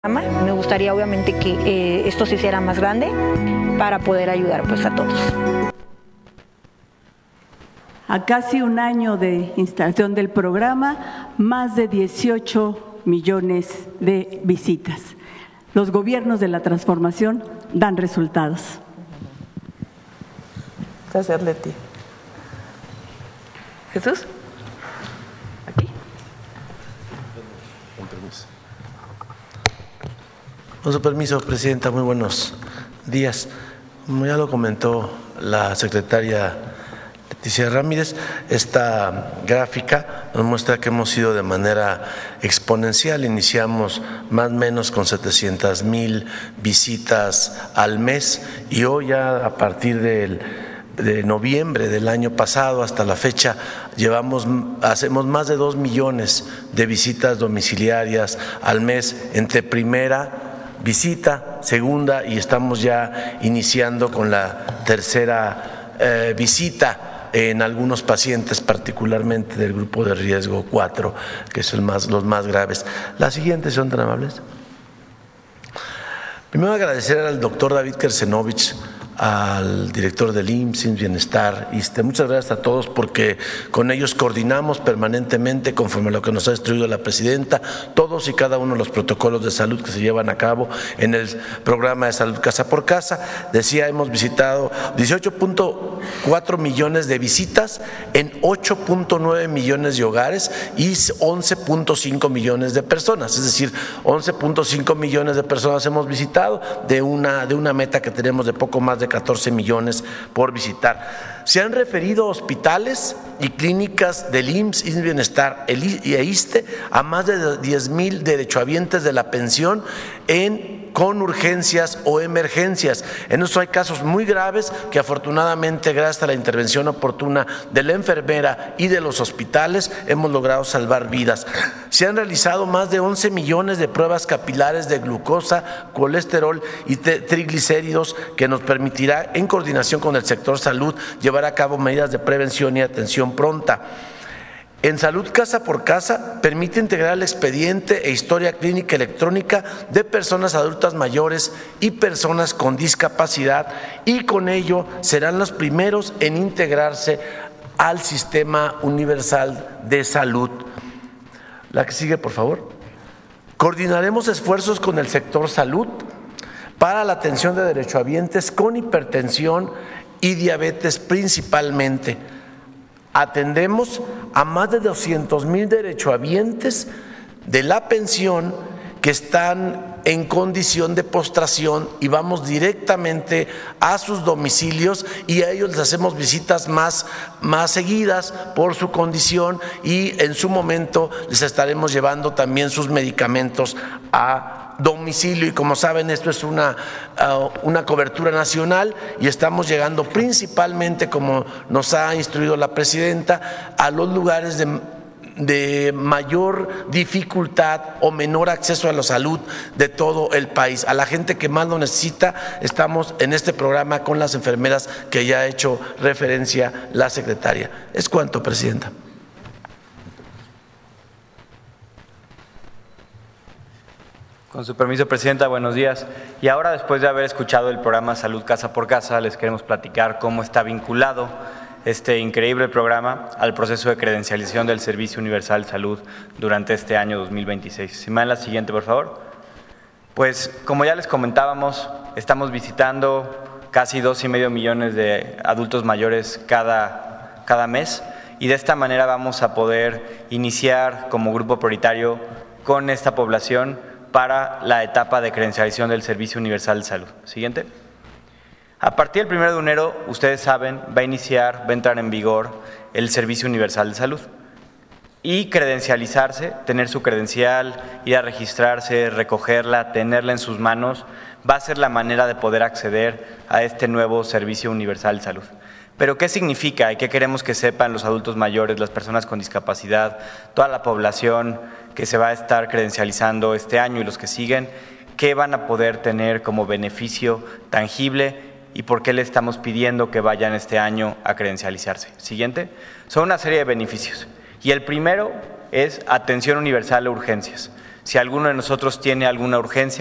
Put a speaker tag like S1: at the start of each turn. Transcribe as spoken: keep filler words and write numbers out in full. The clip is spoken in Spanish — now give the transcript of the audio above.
S1: Me gustaría obviamente que eh, esto se hiciera más grande para poder ayudar pues a todos.
S2: A casi un año de instalación del programa, más de dieciocho millones de visitas. Los gobiernos de la transformación dan resultados.
S3: Gracias, Leti. Jesús. Aquí.
S4: Con permiso. Con su permiso, Presidenta, muy buenos días. Como ya lo comentó la secretaria Leticia Ramírez, esta gráfica nos muestra que hemos ido de manera exponencial. Iniciamos más o menos con setecientas mil visitas al mes y hoy ya a partir del de noviembre del año pasado hasta la fecha llevamos hacemos más de dos millones de visitas domiciliarias al mes entre primera visita, segunda y estamos ya iniciando con la tercera eh, visita en algunos pacientes, particularmente del grupo de riesgo cuatro, que son más, los más graves. Las siguientes son tan amables. Primero agradecer al doctor David Kersenovich, al director del I M S S, Bienestar, ISSSTE. Muchas gracias a todos porque con ellos coordinamos permanentemente conforme a lo que nos ha instruido la presidenta, todos y cada uno de los protocolos de salud que se llevan a cabo en el programa de salud casa por casa. Decía, hemos visitado dieciocho punto cuatro millones de visitas en ocho punto nueve millones de hogares y once punto cinco millones de personas, es decir, once punto cinco millones de personas hemos visitado de una, de una meta que tenemos de poco más de catorce millones por visitar. Se han referido hospitales y clínicas del I M S S, ISSSTE Bienestar y ISSSTE a más de diez mil derechohabientes de la pensión en con urgencias o emergencias. En eso hay casos muy graves que afortunadamente gracias a la intervención oportuna de la enfermera y de los hospitales hemos logrado salvar vidas. Se han realizado más de once millones de pruebas capilares de glucosa, colesterol y triglicéridos que nos permitirá en coordinación con el sector salud llevar a cabo medidas de prevención y atención pronta. En Salud Casa por Casa permite integrar el expediente e historia clínica electrónica de personas adultas mayores y personas con discapacidad y con ello serán los primeros en integrarse al Sistema Universal de Salud. La que sigue, por favor. Coordinaremos esfuerzos con el sector salud para la atención de derechohabientes con hipertensión y diabetes principalmente. Atendemos a más de doscientos mil derechohabientes de la pensión que están en condición de postración y vamos directamente a sus domicilios y a ellos les hacemos visitas más, más seguidas por su condición y en su momento les estaremos llevando también sus medicamentos a domicilio y como saben esto es una, uh, una cobertura nacional y estamos llegando principalmente, como nos ha instruido la presidenta, a los lugares de de mayor dificultad o menor acceso a la salud de todo el país. A la gente que más lo necesita, estamos en este programa con las enfermeras que ya ha hecho referencia la secretaria. Es cuanto, Presidenta.
S5: Con su permiso, Presidenta, buenos días. Y ahora, después de haber escuchado el programa Salud Casa por Casa, les queremos platicar cómo está vinculado este increíble programa al proceso de credencialización del Servicio Universal de Salud durante este año dos mil veintiséis. Si me dan la siguiente, por favor. Pues, como ya les comentábamos, estamos visitando casi dos y medio millones de adultos mayores cada, cada mes y de esta manera vamos a poder iniciar como grupo prioritario con esta población para la etapa de credencialización del Servicio Universal de Salud. Siguiente. A partir del primero de enero, ustedes saben, va a iniciar, va a entrar en vigor el Servicio Universal de Salud y credencializarse, tener su credencial, ir a registrarse, recogerla, tenerla en sus manos, va a ser la manera de poder acceder a este nuevo Servicio Universal de Salud. Pero ¿qué significa y qué queremos que sepan los adultos mayores, las personas con discapacidad, toda la población que se va a estar credencializando este año y los que siguen? ¿Qué van a poder tener como beneficio tangible? ¿Y por qué le estamos pidiendo que vayan este año a credencializarse? Siguiente. Son una serie de beneficios. Y el primero es atención universal a urgencias. Si alguno de nosotros tiene alguna urgencia,